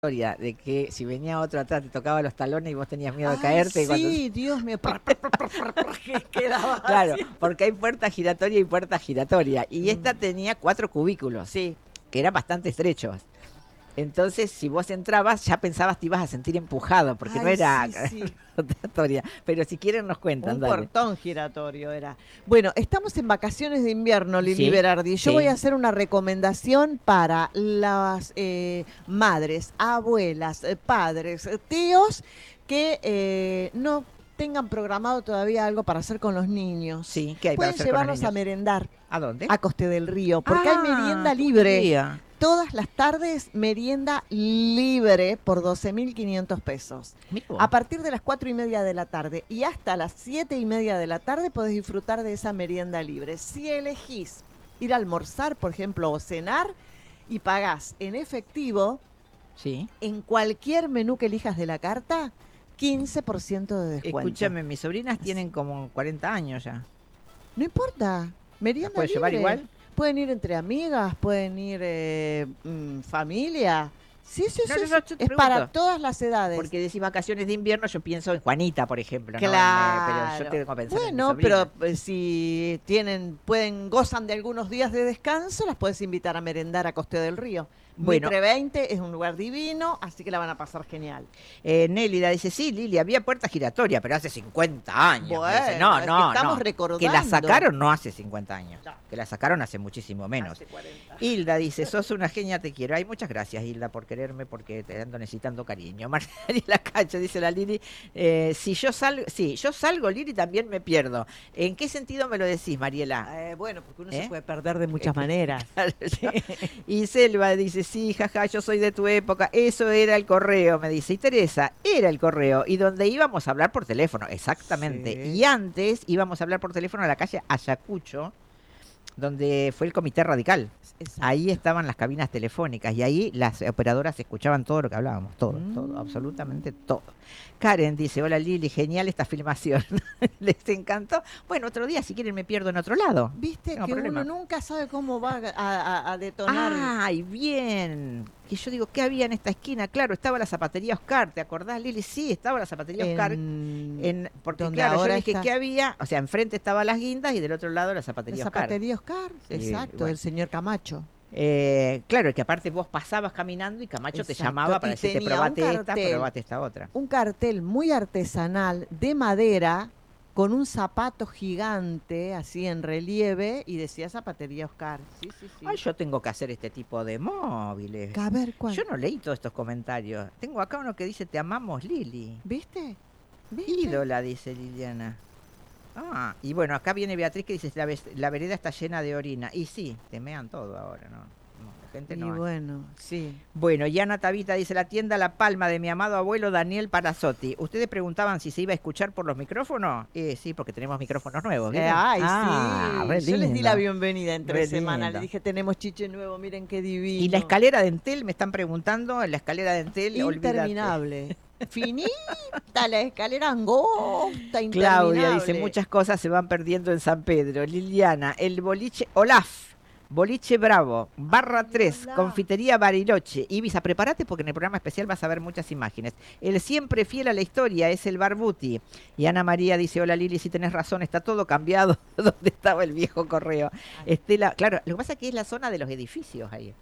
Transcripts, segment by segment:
historia de que si venía otro atrás te tocaba los talones y vos tenías miedo de Ay, caerte. sí, Dios mío. Que quedaba Claro, así. porque hay puerta giratoria y puerta giratoria. Y esta tenía 4 cubículos, Sí. que eran bastante estrechos. Entonces, si vos entrabas, ya pensabas te ibas a sentir empujado, porque no Ay, era sí, sí. rotatoria. Pero si quieren nos cuentan, Un dale. portón giratorio era. Bueno, estamos en vacaciones de invierno, Lili Sí, Berardi. Yo sí. voy a hacer una recomendación para las madres, abuelas, padres, tíos que no tengan programado todavía algo para hacer con los niños. Sí, ¿qué hay para Pueden hacer con los llevarlos a niños? merendar ¿A dónde? a Coste del Río, porque hay merienda qué libre. buen día. Todas las tardes, merienda libre por 12.500 pesos. Mirá vos. A partir de las 4:30 de la tarde y hasta las 7:30 de la tarde podés disfrutar de esa merienda libre. Si elegís ir a almorzar, por ejemplo, o cenar, y pagás en efectivo, Sí. en cualquier menú que elijas de la carta, 15% de descuento. Escúchame, mis sobrinas tienen como 40 años ya. No importa, merienda ¿Las puedes libre. llevar igual? Pueden ir entre amigas, pueden ir familia. Sí, sí, No, sí. no, sí. no, yo te Es pregunto. para todas las edades. Porque decís vacaciones de invierno, yo pienso en Juanita, por ejemplo. ¿no? Claro. Pero yo tengo que pensar en mi Bueno, sobrina. pero si gozan de algunos días de descanso, las puedes invitar a merendar a Coste del Río. Bueno. Mitre 20 es un lugar divino, así que la van a pasar genial. Nélida dice, sí, Lili, había puerta giratoria, pero hace 50 años. Bueno, Me dice, no, es que no, estamos no. recordando. Que la sacaron no hace 50 años. No. Que la sacaron hace muchísimo menos. Hace 40. Hilda dice, sos una genia, te quiero. Ay, muchas gracias, Hilda, por quererme, porque te ando necesitando cariño. Mariela Cacho, dice la Lili, si yo salgo, Lili, también me pierdo. ¿En qué sentido me lo decís, Mariela? Bueno, porque uno ¿Eh? se puede perder de muchas maneras. Y Selva dice, sí, jaja, yo soy de tu época, eso era el correo, me dice. Y Teresa, era el correo, y donde íbamos a hablar por teléfono, exactamente. Sí. Y antes íbamos a hablar por teléfono a la calle Ayacucho, donde fue el Comité Radical. Exacto. Ahí estaban las cabinas telefónicas y ahí las operadoras escuchaban todo lo que hablábamos, todo, absolutamente todo. Karen dice, hola Lili, genial esta filmación. ¿Les encantó? Bueno, otro día, si quieren, me pierdo en otro lado. Viste No que problema. uno nunca sabe cómo va a detonar. Ay, bien. Que yo digo, ¿qué había en esta esquina? Claro, estaba la zapatería Oscar, ¿te acordás, Lili? Sí, estaba la zapatería Oscar. Porque donde claro, yo ahora dije, está ¿qué había? O sea, enfrente estaban las guindas y del otro lado la zapatería la Oscar. zapatería Oscar, Sí, exacto, bueno. el señor Camacho. Claro, que aparte vos pasabas caminando y Camacho te Exacto, llamaba para y decirte, tenía probate un esta, cartel. probate esta otra. Un cartel muy artesanal de madera con un zapato gigante así en relieve y decía zapatería Oscar. Sí, sí, sí. Ay, yo tengo que hacer este tipo de móviles. A ver, ¿cuál? Yo no leí todos estos comentarios. Tengo acá uno que dice, te amamos, Lili. ¿Viste? ¿Viste? Ídola, dice Liliana. Ah, y bueno, acá viene Beatriz que dice, la vereda está llena de orina. Y sí, te mean todo ahora, ¿no? La gente Y no. bueno, sí. Bueno, y Ana Tabita dice, la tienda La Palma de mi amado abuelo Daniel Parazotti. ¿Ustedes preguntaban si se iba a escuchar por los micrófonos? Sí, porque tenemos micrófonos nuevos. ¿vieron? Ay, Ah, sí. re Yo les di lindo. la bienvenida entre Re semana. lindo. Les dije, tenemos chiche nuevo, miren qué divino. Y la escalera de Entel, me están preguntando, la escalera de Entel, olvídate. Interminable. Finita, la escalera angosta, interminable. Claudia dice, muchas cosas se van perdiendo en San Pedro. Liliana, el boliche Olaf, boliche Bravo, barra 3, Hola. confitería Bariloche. Ibiza, prepárate porque en el programa especial vas a ver muchas imágenes. El siempre fiel a la historia es el Barbuti. Y Ana María dice, hola Lili, si tenés razón, está todo cambiado donde estaba el viejo correo. Estela, claro, lo que pasa es que es la zona de los edificios ahí.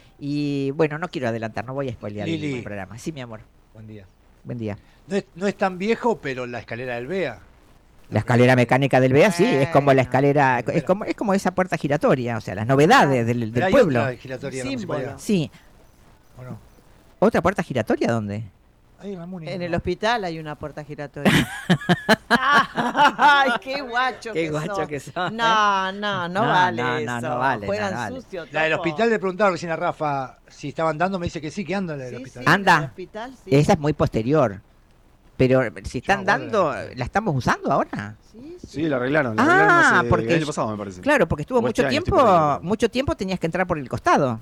Y bueno, no quiero adelantar, no voy a spoilear Lili. el programa. Sí, mi amor, Buen día. buen día. No es tan viejo, pero la escalera del BEA. La escalera mecánica del BEA, sí, es como la escalera, Bueno. es como esa puerta giratoria, o sea, las novedades del Pero hay pueblo. otra giratoria en la Símbolo. municipalidad, Sí, ¿o no? ¿otra puerta giratoria dónde? Ahí en la Muni. En el ¿no? hospital hay una puerta giratoria. Ay, qué guacho Qué que guacho sos. que sos, No, no vale no, eso. no vale, Juegan no vale. sucio, La del topo. hospital le preguntaron recién a Rafa si estaban dando, me dice que sí, que anda la del Sí, hospital. sí, Anda. en el hospital, sí. Esa es muy posterior. Pero si están Yo me acuerdo dando, de la- ¿la estamos usando ahora? Sí, sí. Sí, la arreglaron. La Ah, arreglaron hace- porque el año pasado, me parece. Claro, porque estuvo O mucho este año, tiempo, estoy perdido. mucho tiempo tenías que entrar por el costado.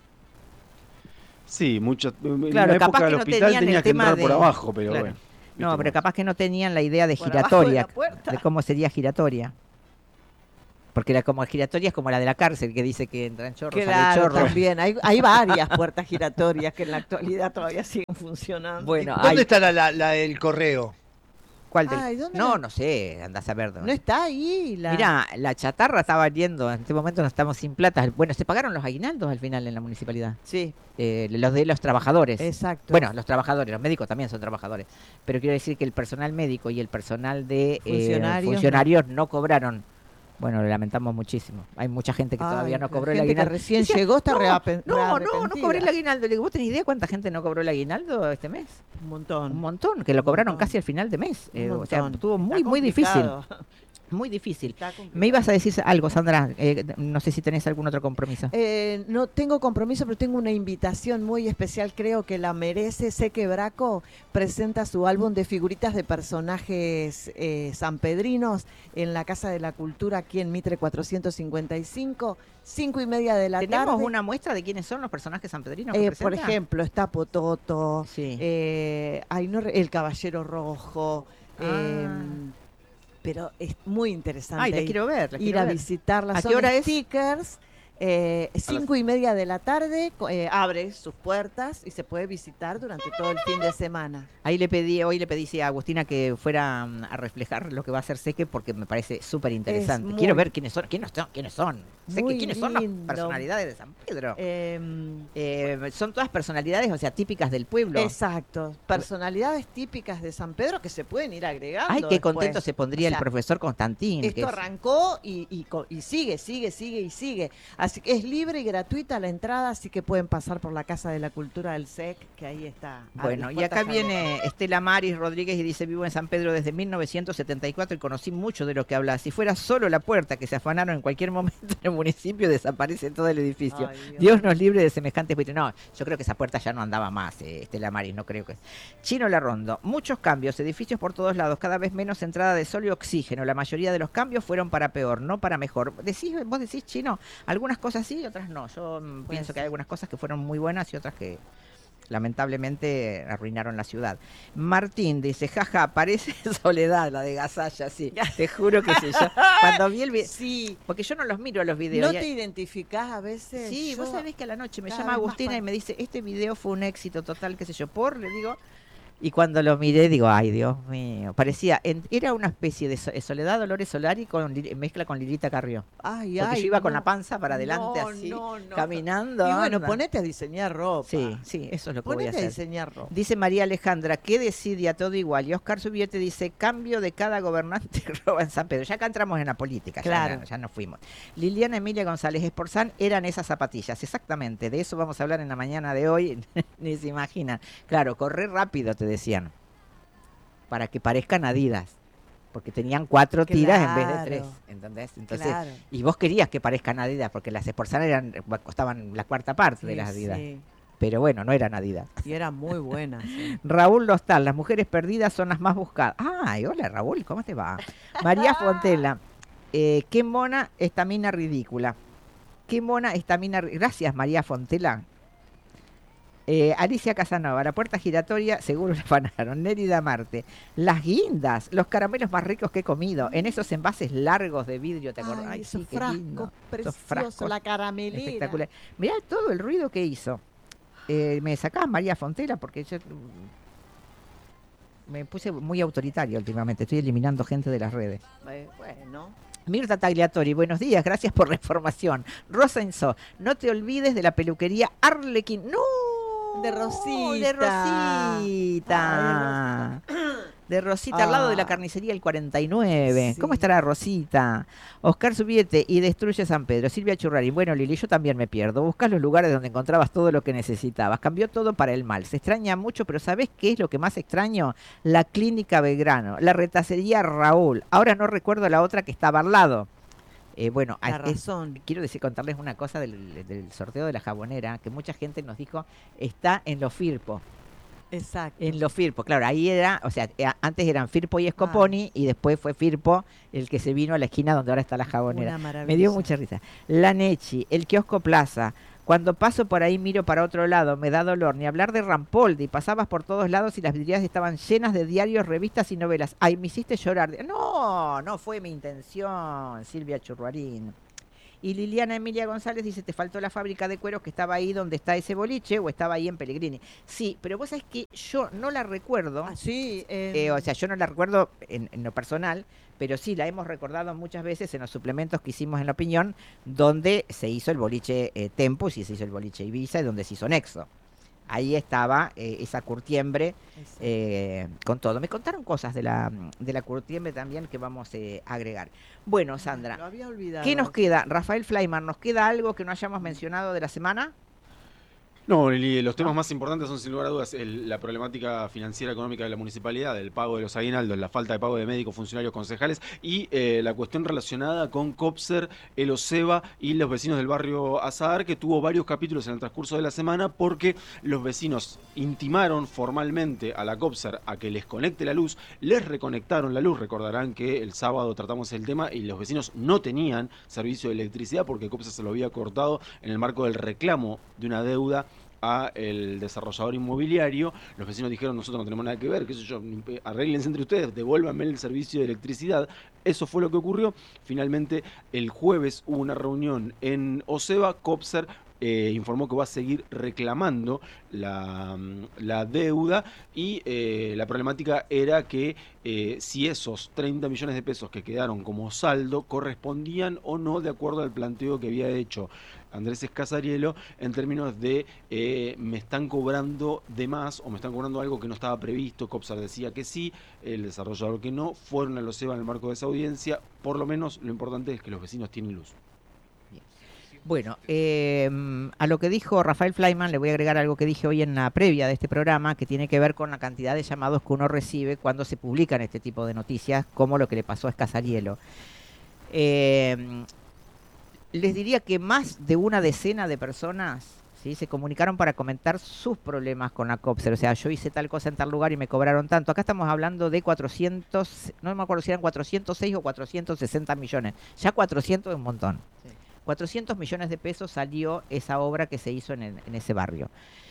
Sí, mucho. En Claro, la capaz época que del no hospital tenían tenías el que tema entrar por de- abajo, pero Claro. bueno. No, ¿viste pero cómo? capaz que no tenían la idea de Por abajo de giratoria, la puerta. de cómo sería giratoria. Porque como giratoria es como la de la cárcel, que dice que entran chorros, sale Claro, chorro. también. Hay varias puertas giratorias que en la actualidad todavía siguen funcionando. Bueno, ¿Dónde está el correo? ¿Cuál del? Ay, ¿dónde No, la- no sé, andás a ver. No está ahí. Mira, la chatarra está valiendo, en este momento no estamos sin plata. Bueno, se pagaron los aguinaldos al final en la municipalidad. Sí, Los de los trabajadores. exacto. Bueno, los trabajadores, los médicos también son trabajadores. Pero quiero decir que el personal médico y el personal de funcionarios no cobraron. Bueno, lo lamentamos muchísimo. Hay mucha gente que todavía no cobró el gente que aguinaldo. recién Decía, llegó está no rearrepentida. cobré el aguinaldo. Le digo, ¿vos tenés idea cuánta gente no cobró el aguinaldo este mes? Un montón. Un montón, que lo cobraron montón. casi al final de mes. Un O sea, montón. estuvo Está muy difícil. complicado. Muy difícil. Está complicado. Me ibas a decir algo, Sandra. No sé si tenés algún otro compromiso. No tengo compromiso, pero tengo una invitación muy especial, creo que la merece. Seque Braco presenta su álbum de figuritas de personajes sanpedrinos en la Casa de la Cultura aquí en Mitre 455, 5:30 de la ¿Tenemos tarde. una muestra de quiénes son los personajes sanpedrinos que Por presenta? ejemplo, está Pototo, Sí. el Caballero Rojo, pero es muy interesante. Ay, la quiero ver. La Ir quiero a ver. visitarla. ¿A Son qué hora es? stickers. 5:30 de la tarde abre sus puertas y se puede visitar durante todo el fin de semana. Hoy le pedí sí, a Agustina que fuera a reflejar lo que va a hacer Seque porque me parece súper interesante. Es muy- Quiero ver quiénes son. Seque, Muy ¿quiénes son las lindo. personalidades de San Pedro? Em, Son todas personalidades, o sea, típicas del pueblo. Exacto. Personalidades típicas de San Pedro que se pueden ir agregando. Ay, qué contento después. se pondría O sea, el profesor Constantín. que Esto es- arrancó y sigue. Así que es libre y gratuita la entrada, así que pueden pasar por la Casa de la Cultura del SEC, que ahí está. Bueno, y acá viene Estela Maris Rodríguez y dice, vivo en San Pedro desde 1974 y conocí mucho de lo que habla. Si fuera solo la puerta que se afanaron en cualquier momento en el municipio, desaparece todo el edificio. Ay, Dios nos libre de semejantes buitres. No, yo creo que esa puerta ya no andaba más, Estela Maris, no creo que... Chino Larrondo, muchos cambios, edificios por todos lados, cada vez menos entrada de sol y oxígeno. La mayoría de los cambios fueron para peor, no para mejor. Vos decís, Chino, algunas cosas sí y otras no. Yo pienso que hay algunas cosas que fueron muy buenas y otras que lamentablemente arruinaron la ciudad. Martín dice, jaja, parece Soledad, la de Gasalla, sí. Te juro que sí. Yo, cuando vi el video, Sí. porque yo no los miro los videos. ¿No te identificás a veces? Sí, Yo vos sabés que a la noche me cada llama vez más Agustina y me dice, este video fue un éxito total, qué sé yo, le digo, y cuando lo miré digo, ay, Dios mío, parecía, era una especie de Soledad Dolores Solari con mezcla con Lilita Carrió. Ay, Porque ay, yo iba con no. la panza para adelante No, así, no. caminando. Y bueno, anda. ponete a diseñar ropa. Sí, eso es lo que voy a Ponete a hacer. diseñar ropa. Dice María Alejandra, ¿qué decidia todo igual? Y Oscar Subiete dice, cambio de cada gobernante roba en San Pedro. Ya acá entramos en la política, Claro. ya nos fuimos. Liliana Emilia González Esporzán, eran esas zapatillas, exactamente. De eso vamos a hablar en la mañana de hoy, ni se imaginan. Claro, correr rápido, te decían, para que parezcan Adidas. Porque tenían 4 tiras en vez de 3, Claro. ¿entendés? Entonces, Claro. y vos querías que parezcan Adidas, porque las Esporzán costaban la cuarta parte de las Adidas. Sí. Pero bueno, no eran Adidas. Y eran muy buenas. Sí. Raúl Dostal, las mujeres perdidas son las más buscadas. Ay, hola Raúl, ¿cómo te va? María Fontela, qué mona estamina ridícula. Qué mona estamina. Gracias, María Fontela. Alicia Casanova, la puerta giratoria, seguro la afanaron. Nérida Marte, las guindas, los caramelos más ricos que he comido, en esos envases largos de vidrio, ¿te acordás? Ay, sí, esos qué frascos lindo. Esos preciosos, frascos la caramelera. espectacular. Mirá todo el ruido que hizo. Me sacás María Fontela porque yo me puse muy autoritaria últimamente. Estoy eliminando gente de las redes. Bueno. Mirta Tagliatori, buenos días, gracias por la información. Rosa Enzo, no te olvides de la peluquería Arlequín. ¡No! De Rosita. De Rosita. De Rosita, al lado de la carnicería el 49. Sí. ¿Cómo estará Rosita? Oscar Subiete y destruye San Pedro. Silvia Churrari. Bueno, Lili, yo también me pierdo. Buscas los lugares donde encontrabas todo lo que necesitabas. Cambió todo para el mal. Se extraña mucho, pero ¿sabés qué es lo que más extraño? La clínica Belgrano, la retacería Raúl. Ahora no recuerdo la otra que estaba al lado. Bueno, La razón. quiero contarles una cosa del sorteo de la jabonera, que mucha gente nos dijo, está en los Firpo. Exacto. En los Firpo, claro, ahí era, o sea, antes eran Firpo y Scoponi y después fue Firpo el que se vino a la esquina donde ahora está la jabonera. Una maravilla. Me dio mucha risa. La Nechi, el kiosco Plaza, Cuando paso por ahí miro para otro lado, me da dolor, ni hablar de Rampoldi, pasabas por todos lados y las vidrieras estaban llenas de diarios, revistas y novelas. Ay, me hiciste llorar. No, no fue mi intención, Silvia Churruarín. Y Liliana Emilia González dice, te faltó la fábrica de cueros que estaba ahí donde está ese boliche o estaba ahí en Pellegrini. Sí, pero vos sabés que yo no la recuerdo. Ah, sí, O sea, yo no la recuerdo en lo personal, pero sí la hemos recordado muchas veces en los suplementos que hicimos en La Opinión, donde se hizo el boliche Tempus y se hizo el boliche Ibiza y donde se hizo Nexo. Ahí estaba esa curtiembre con todo. Me contaron cosas de la curtiembre también que vamos a agregar. Bueno, Sandra, lo había olvidado. ¿qué nos queda? Rafael Fleiman, ¿nos queda algo que no hayamos mencionado de la semana? No, Lili, los temas más importantes son sin lugar a dudas la problemática financiera económica de la municipalidad, el pago de los aguinaldos, la falta de pago de médicos, funcionarios, concejales y la cuestión relacionada con Copser, el Oseba y los vecinos del barrio Azahar, que tuvo varios capítulos en el transcurso de la semana porque los vecinos intimaron formalmente a la Copser a que les conecte la luz, les reconectaron la luz, recordarán que el sábado tratamos el tema y los vecinos no tenían servicio de electricidad porque Copser se lo había cortado en el marco del reclamo de una deuda a el desarrollador inmobiliario. Los vecinos dijeron, nosotros no tenemos nada que ver, qué sé yo, arréglense entre ustedes, devuélvanme el servicio de electricidad. Eso fue lo que ocurrió. Finalmente, el jueves hubo una reunión en Oseba. Copser informó que va a seguir reclamando la deuda y la problemática era que si esos 30 millones de pesos que quedaron como saldo correspondían o no de acuerdo al planteo que había hecho Andrés Escasarielo en términos de me están cobrando de más o me están cobrando algo que no estaba previsto. Copser decía que sí, el desarrollador que no. Fueron a los EBA en el marco de esa audiencia. Por lo menos lo importante es que los vecinos tienen luz. Bueno, a lo que dijo Rafael Fleiman le voy a agregar algo que dije hoy en la previa de este programa, que tiene que ver con la cantidad de llamados que uno recibe cuando se publican este tipo de noticias, como lo que le pasó a Escasarielo. Les diría que más de una decena de personas, ¿sí?, se comunicaron para comentar sus problemas con la Copser. O sea, yo hice tal cosa en tal lugar y me cobraron tanto. Acá estamos hablando de 400, no me acuerdo si eran 406 o 460 millones. Ya 400 es un montón. Sí. 400 millones de pesos salió esa obra que se hizo en ese barrio.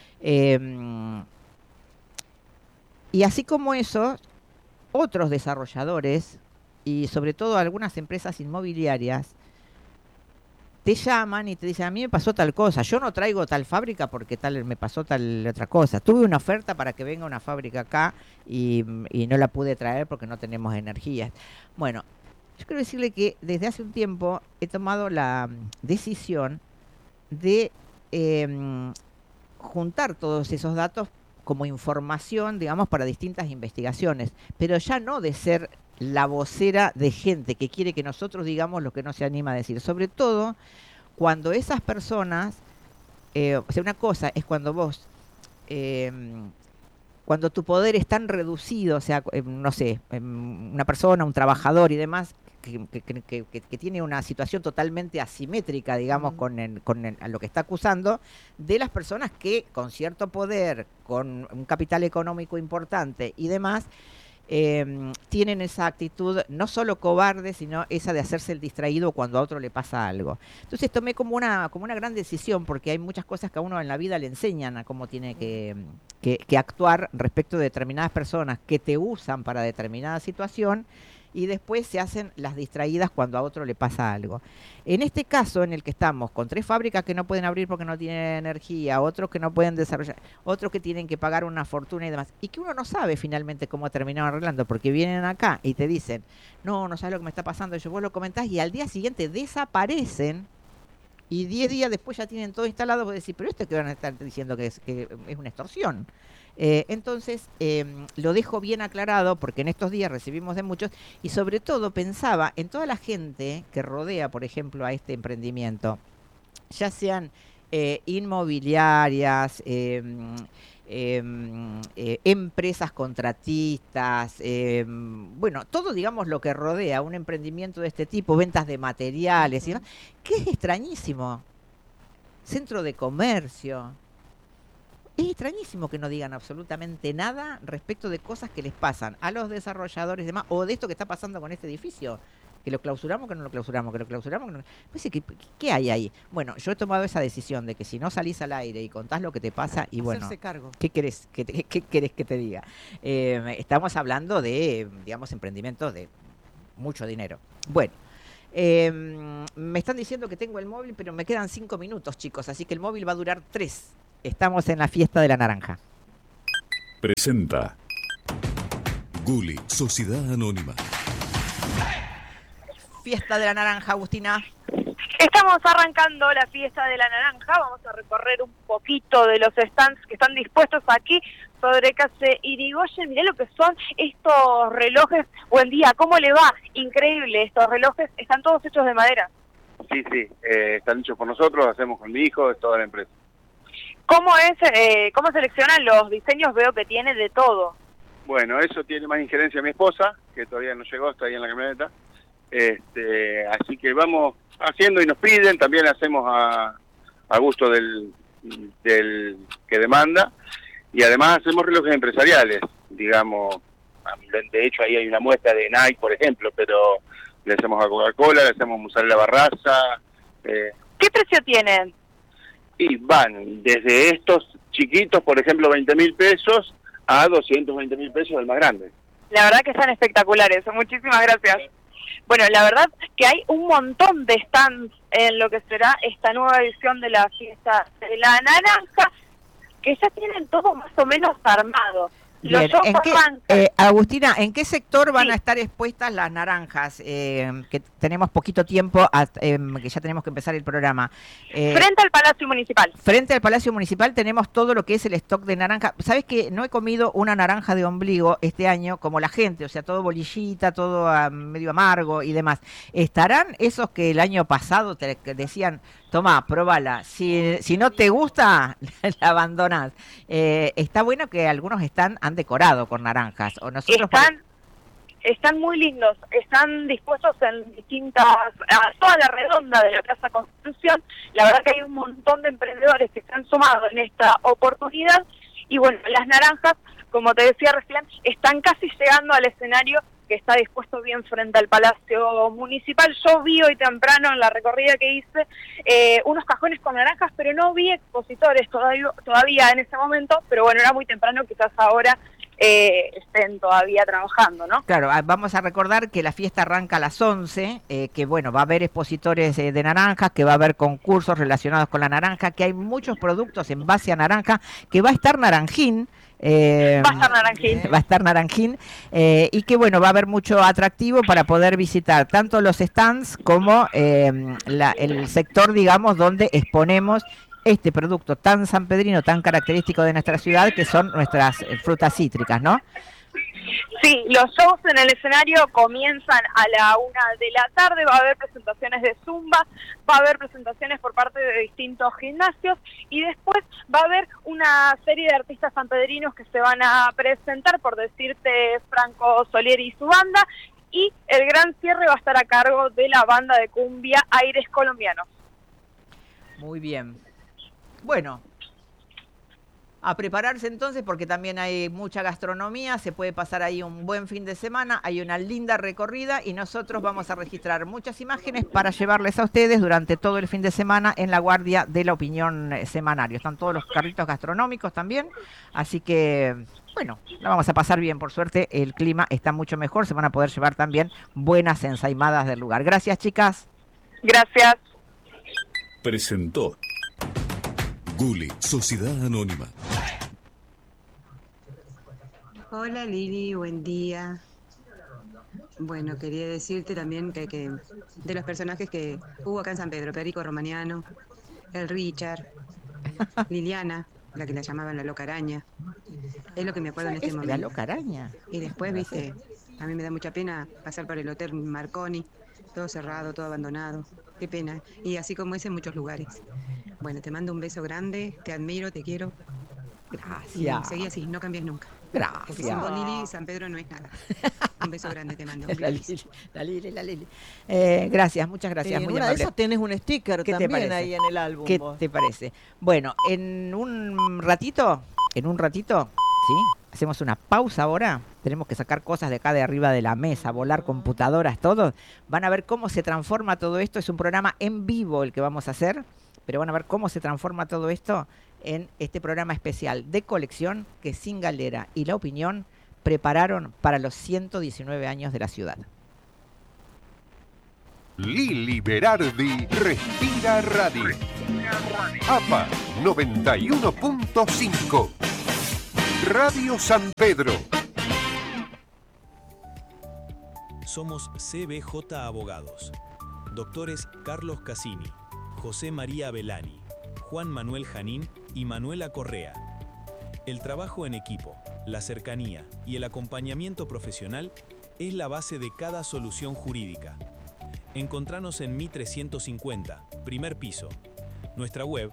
Y así como eso, otros desarrolladores y sobre todo algunas empresas inmobiliarias te llaman y te dicen, a mí me pasó tal cosa, yo no traigo tal fábrica porque tal me pasó tal otra cosa. Tuve una oferta para que venga una fábrica acá y no la pude traer porque no tenemos energía. Bueno, yo quiero decirle que desde hace un tiempo he tomado la decisión de juntar todos esos datos como información, digamos, para distintas investigaciones, pero ya no de ser la vocera de gente que quiere que nosotros digamos lo que no se anima a decir. Sobre todo cuando esas personas, o sea, una cosa es cuando vos, cuando tu poder es tan reducido, o sea, no sé, una persona, un trabajador y demás, que tiene una situación totalmente asimétrica, digamos, con lo que está acusando, de las personas que con cierto poder, con un capital económico importante y demás, tienen esa actitud no solo cobarde, sino esa de hacerse el distraído cuando a otro le pasa algo. Entonces tomé como una gran decisión, porque hay muchas cosas que a uno en la vida le enseñan a cómo tiene que actuar respecto de determinadas personas que te usan para determinada situación y después se hacen las distraídas cuando a otro le pasa algo. En este caso en el que estamos, con 3 fábricas que no pueden abrir porque no tienen energía, otros que no pueden desarrollar, otros que tienen que pagar una fortuna y demás, y que uno no sabe finalmente cómo terminaron arreglando, porque vienen acá y te dicen, no sabes lo que me está pasando, vos lo comentás y al día siguiente desaparecen y 10 días después ya tienen todo instalado, vos decís, pero esto que van a estar diciendo que es una extorsión. Entonces, lo dejo bien aclarado porque en estos días recibimos de muchos y sobre todo pensaba en toda la gente que rodea, por ejemplo, a este emprendimiento, ya sean inmobiliarias, empresas contratistas, bueno, todo, digamos, lo que rodea un emprendimiento de este tipo, ventas de materiales, y demás, que es extrañísimo. Centro de comercio. Es extrañísimo que no digan absolutamente nada respecto de cosas que les pasan a los desarrolladores y demás, o de esto que está pasando con este edificio. que lo clausuramos, que no lo clausuramos, que lo clausuramos, que no. Pues, ¿qué hay ahí? Bueno, yo he tomado esa decisión de que si no salís al aire y contás lo que te pasa, y bueno, Hacerse cargo. ¿qué querés que te diga? Estamos hablando de, digamos, emprendimientos de mucho dinero. Bueno. Me están diciendo que tengo el móvil, pero me quedan 5 minutos, chicos, así que el móvil va a durar 3. Estamos en la fiesta de la naranja. Presenta Gulli, Sociedad Anónima. Fiesta de la naranja, Agustina. Estamos arrancando la fiesta de la naranja, vamos a recorrer un poquito de los stands que están dispuestos aquí sobre calle Irigoyen. Mirá lo que son estos relojes. Buen día, ¿cómo le va? Increíble, estos relojes están todos hechos de madera. Sí, están hechos por nosotros, hacemos con mi hijo, es toda la empresa. ¿Cómo seleccionan los diseños? Veo que tiene de todo. Bueno, eso tiene más injerencia mi esposa, que todavía no llegó, está ahí en la camioneta. Así que vamos haciendo y nos piden, también hacemos a gusto del que demanda, y además hacemos relojes empresariales, digamos. De hecho ahí hay una muestra de Nike, por ejemplo, pero le hacemos a Coca-Cola, le hacemos Mozzarella Barraza. ¿Qué precio tienen? Y van desde estos chiquitos, por ejemplo, 20.000 pesos, a 220.000 pesos del más grande. La verdad que están espectaculares, muchísimas gracias. Bueno, la verdad que hay un montón de stands en lo que será esta nueva edición de la fiesta de la naranja, que ya tienen todo más o menos armado. Bien, Agustina, ¿en qué sector van a estar expuestas las naranjas? Que tenemos poquito tiempo, que ya tenemos que empezar el programa. Frente al Palacio Municipal. Frente al Palacio Municipal tenemos todo lo que es el stock de naranja. ¿Sabes que no he comido una naranja de ombligo este año como la gente? O sea, todo bolillita, todo medio amargo y demás. ¿Estarán esos que el año pasado te decían, tomá, probala, si no te gusta, la abandonás? Está bueno que algunos han decorado con naranjas. O nosotros están muy lindos, están dispuestos en a toda la redonda de la Plaza Constitución. La verdad que hay un montón de emprendedores que se han sumado en esta oportunidad. Y bueno, las naranjas, como te decía recién, están casi llegando al escenario que está dispuesto bien frente al Palacio Municipal. Yo vi hoy temprano en la recorrida que hice unos cajones con naranjas, pero no vi expositores todavía en ese momento, pero bueno, era muy temprano, quizás ahora estén todavía trabajando, ¿no? Claro, vamos a recordar que la fiesta arranca a las 11, que bueno, va a haber expositores de naranjas, que va a haber concursos relacionados con la naranja, que hay muchos productos en base a naranja, que va a estar Naranjín. Va a estar Naranjín y que bueno, va a haber mucho atractivo para poder visitar tanto los stands como el sector, digamos, donde exponemos este producto tan sanpedrino, tan característico de nuestra ciudad, que son nuestras frutas cítricas, ¿no? Sí, los shows en el escenario comienzan a la 1 de la tarde, va a haber presentaciones de zumba, va a haber presentaciones por parte de distintos gimnasios y después va a haber una serie de artistas sanpedrinos que se van a presentar, por decirte Franco Solieri y su banda, y el gran cierre va a estar a cargo de la banda de cumbia Aires Colombianos. Muy bien. Bueno, a prepararse entonces porque también hay mucha gastronomía, se puede pasar ahí un buen fin de semana, hay una linda recorrida y nosotros vamos a registrar muchas imágenes para llevarles a ustedes durante todo el fin de semana en la guardia de la opinión semanario. Están todos los carritos gastronómicos también, así que bueno, la vamos a pasar bien, por suerte el clima está mucho mejor, se van a poder llevar también buenas ensaimadas del lugar. Gracias, chicas. Gracias. Presentó Gulli, Sociedad Anónima. Hola Lili, buen día. Bueno, quería decirte también que de los personajes que hubo acá en San Pedro, Perico Romaniano, el Richard, Liliana, la que la llamaban la loca araña. Es lo que me acuerdo en este momento. La loca araña. Y después, viste, a mí me da mucha pena pasar por el Hotel Marconi, todo cerrado, todo abandonado. Qué pena. Y así como ese en muchos lugares. Bueno, te mando un beso grande, te admiro, te quiero. Gracias. Y seguí así, no cambies nunca. Gracias. Porque sin vos, Lili, San Pedro no es nada. Un beso grande te mando. La Lili. Gracias, muchas gracias. Muy una amable. de esas tenés un sticker ¿Qué te también parece? ahí en el álbum. ¿Qué vos. te parece? Bueno, en un ratito, ¿sí? Hacemos una pausa ahora. Tenemos que sacar cosas de acá de arriba de la mesa, volar computadoras, todo. Van a ver cómo se transforma todo esto. Es un programa en vivo el que vamos a hacer, pero van a ver cómo se transforma todo esto en este programa especial de colección que Sin Galera y La Opinión prepararon para los 119 años de la ciudad. Lili Berardi Respira Radio. APA 91.5. Radio San Pedro. Somos CBJ Abogados. Doctores Carlos Cassini, José María Belani, Juan Manuel Janín y Manuela Correa. El trabajo en equipo, la cercanía y el acompañamiento profesional es la base de cada solución jurídica. Encontranos en Mi 350, primer piso. Nuestra web,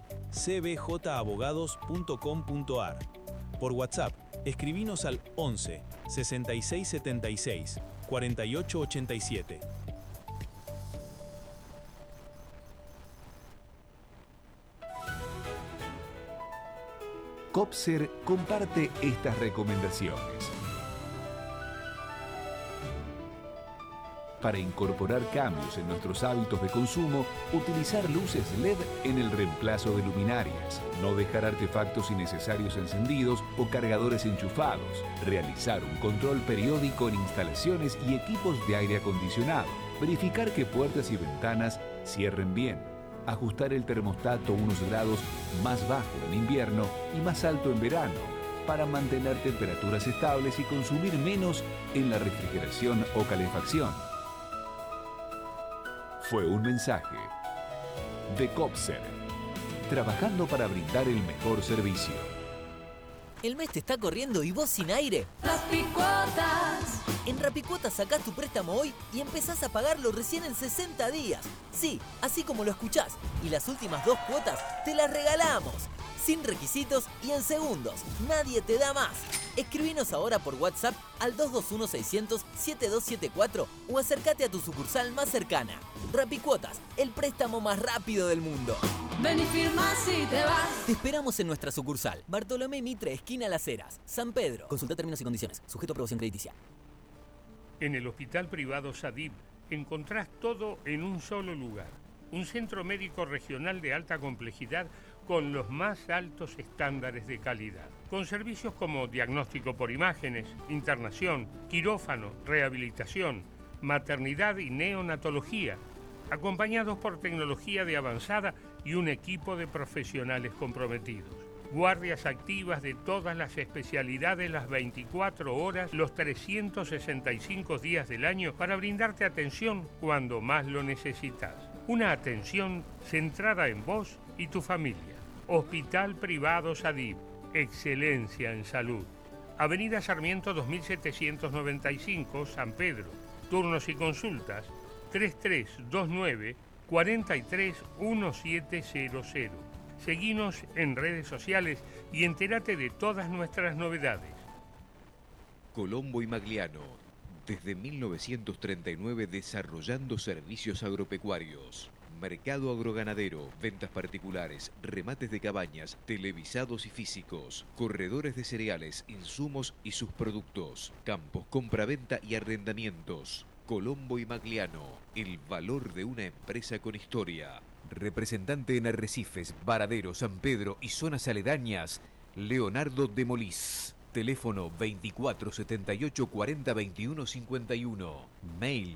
cbjabogados.com.ar. Por WhatsApp, escribinos al 11 66 76 48 87. Copser comparte estas recomendaciones. Para incorporar cambios en nuestros hábitos de consumo, utilizar luces LED en el reemplazo de luminarias, no dejar artefactos innecesarios encendidos o cargadores enchufados, realizar un control periódico en instalaciones y equipos de aire acondicionado, verificar que puertas y ventanas cierren bien, ajustar el termostato unos grados más bajo en invierno y más alto en verano, para mantener temperaturas estables y consumir menos en la refrigeración o calefacción. Fue un mensaje de Copser, trabajando para brindar el mejor servicio. ¿El mes te está corriendo y vos sin aire? ¡Rapicuotas! En Rapicuotas sacás tu préstamo hoy y empezás a pagarlo recién en 60 días. Sí, así como lo escuchás. Y las últimas 2 cuotas te las regalamos. Sin requisitos y en segundos. Nadie te da más. Escribinos ahora por WhatsApp al 221-600-7274 o acércate a tu sucursal más cercana. Rapicuotas, el préstamo más rápido del mundo. Ven y firma si te vas. Te esperamos en nuestra sucursal. Bartolomé Mitre, esquina Las Heras, San Pedro. Consulta términos y condiciones. Sujeto a aprobación crediticia. En el Hospital Privado Sadib encontrás todo en un solo lugar. Un centro médico regional de alta complejidad con los más altos estándares de calidad. Con servicios como diagnóstico por imágenes, internación, quirófano, rehabilitación, maternidad y neonatología, acompañados por tecnología de avanzada y un equipo de profesionales comprometidos. Guardias activas de todas las especialidades las 24 horas, los 365 días del año para brindarte atención cuando más lo necesitas. Una atención centrada en vos y tu familia. Hospital Privado Sadib. Excelencia en salud. Avenida Sarmiento 2795, San Pedro. Turnos y consultas 3329 43 1700. Seguinos en redes sociales y entérate de todas nuestras novedades. Colombo y Magliano, desde 1939 desarrollando servicios agropecuarios. Mercado agroganadero, ventas particulares, remates de cabañas, televisados y físicos, corredores de cereales, insumos y sus productos, campos, compraventa y arrendamientos. Colombo y Magliano, el valor de una empresa con historia. Representante en Arrecifes, Varadero, San Pedro y zonas aledañas, Leonardo de Molís. Teléfono 24 78 40 21 51. Mail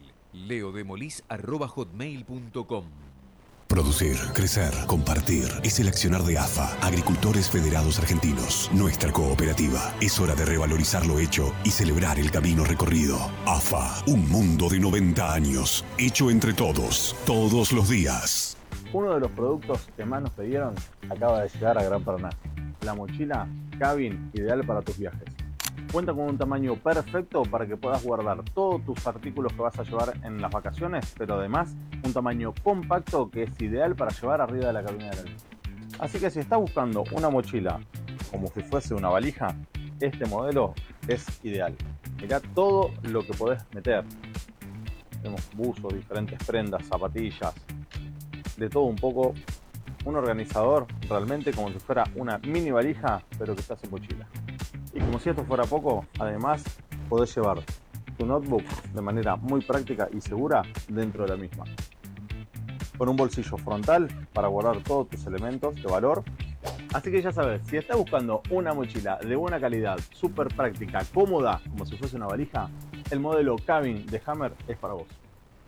leodemolis@hotmail.com. Producir, crecer, compartir. Es el accionar de AFA, Agricultores Federados Argentinos. Nuestra cooperativa. Es hora de revalorizar lo hecho y celebrar el camino recorrido. AFA, un mundo de 90 años. Hecho entre todos, todos los días. Uno de los productos que más nos pidieron acaba de llegar a Gran Paraná. La mochila Cabin, ideal para tus viajes. Cuenta con un tamaño perfecto para que puedas guardar todos tus artículos que vas a llevar en las vacaciones, pero además un tamaño compacto que es ideal para llevar arriba de la cabina del avión. Así que si estás buscando una mochila como si fuese una valija, este modelo es ideal. Mirá todo lo que podés meter. Tenemos buzos, diferentes prendas, zapatillas, de todo un poco. Un organizador realmente como si fuera una mini valija, pero que está sin mochila. Y como si esto fuera poco, además podés llevar tu notebook de manera muy práctica y segura dentro de la misma. Con un bolsillo frontal para guardar todos tus elementos de valor. Así que ya sabes, si estás buscando una mochila de buena calidad, súper práctica, cómoda, como si fuese una valija, el modelo Cabin de Hammer es para vos.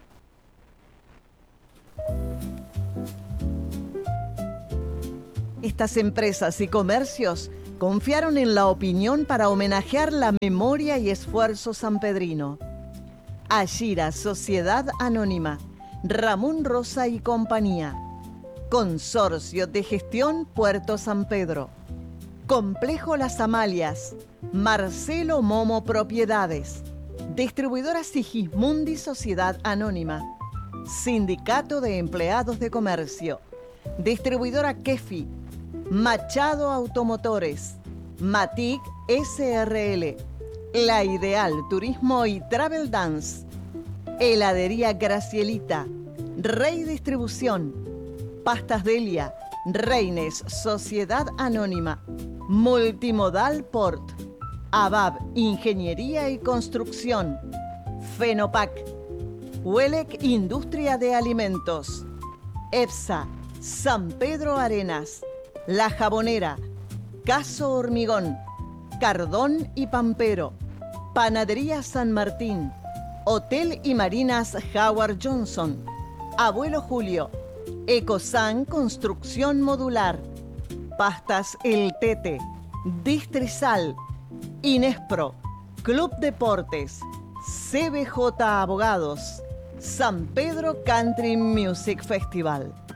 Estas empresas y comercios confiaron en la opinión para homenajear la memoria y esfuerzo sanpedrino. Ashira Sociedad Anónima, Ramón Rosa y Compañía. Consorcio de Gestión Puerto San Pedro. Complejo Las Amalias. Marcelo Momo Propiedades. Distribuidora Sigismundi Sociedad Anónima. Sindicato de Empleados de Comercio. Distribuidora Kefi. Machado Automotores. Matic SRL. La Ideal Turismo y Travel Dance. Heladería Gracielita. Rey Distribución. Pastas Delia. Reines Sociedad Anónima. Multimodal Port. ABAB Ingeniería y Construcción. Fenopac. Huelec Industria de Alimentos. EPSA. San Pedro Arenas. La Jabonera. Caso Hormigón. Cardón y Pampero. Panadería San Martín. Hotel y Marinas Howard Johnson. Abuelo Julio. Ecosan Construcción Modular. Pastas El Tete. Distrisal. Inespro. Club Deportes. CBJ Abogados. San Pedro Country Music Festival.